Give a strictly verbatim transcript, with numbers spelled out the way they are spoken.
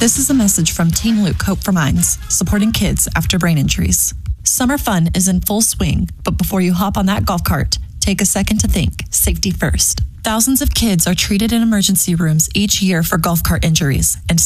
This is a message from Team Luke Hope for Minds, supporting kids after brain injuries. Summer fun is in full swing, but before you hop on that golf cart, take a second to think. Safety first. Thousands of kids are treated in emergency rooms each year for golf cart injuries, and